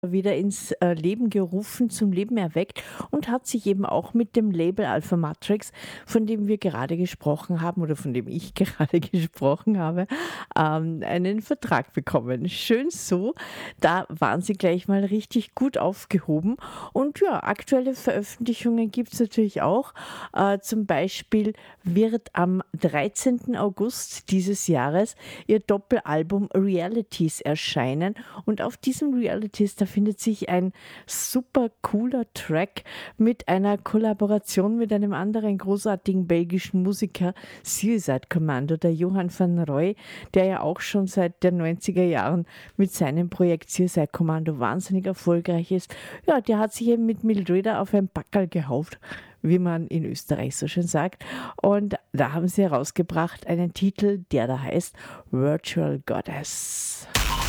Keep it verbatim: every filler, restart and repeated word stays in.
wieder ins äh, Leben gerufen, zum Leben erweckt und hat sich eben auch mit dem Label Alpha Matrix, von dem wir gerade gesprochen haben oder von dem ich gerade gesprochen habe, ähm, einen Vertrag bekommen. Schön so, da waren sie gleich mal richtig gut aufgehoben. Und ja, aktuelle Veröffentlichungen gibt es natürlich auch. Äh, zum Beispiel wird am dreizehnten August dieses Jahres ihr Doppelalbum Realities erscheinen. Und auf diesem Realities, da findet sich ein super cooler Track mit einer Kollaboration mit einem anderen großartigen belgischen Musiker, Suicide Commando, der Johann van Roy, der ja auch schon seit den neunziger Jahren mit seinem Projekt Suicide Commando wahnsinnig erfolgreich ist. Ja, der hat sich eben mit Mildreda auf ein Packerl gehauft, wie man in Österreich so schön sagt. Und da haben sie herausgebracht einen Titel, der da heißt Virtual Goddess.